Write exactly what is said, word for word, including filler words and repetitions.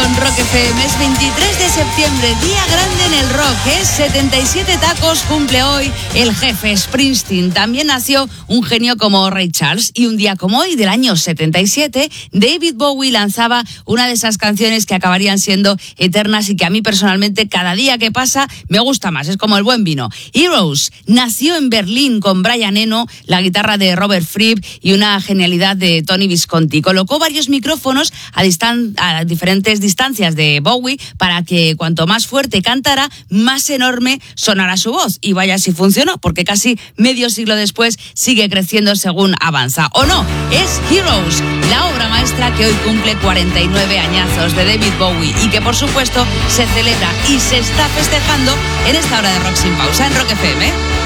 con Rock F M. Es veintitrés de septiembre, día grande en el rock. Es setenta y siete tacos, cumple hoy el jefe Springsteen. También nació un genio como Ray Charles. Y un día como hoy, del año setenta y siete, David Bowie lanzaba una de esas canciones que acabarían siendo eternas y que a mí personalmente cada día que pasa me gusta más. Es como el buen vino. Heroes nació en Berlín con Brian Eno, la guitarra de Robert Fripp y una genialidad de Tony Visconti. Colocó varios micrófonos a, distan- a diferentes distancias de Bowie para que cuanto más fuerte cantara, más enorme sonara su voz. Y vaya si funcionó, porque casi medio siglo después sigue creciendo según avanza. ¿O no? Es Heroes, la obra maestra que hoy cumple cuarenta y nueve añazos de David Bowie y que por supuesto se celebra y se está festejando en esta hora de Rock Sin Pausa en Rock F M.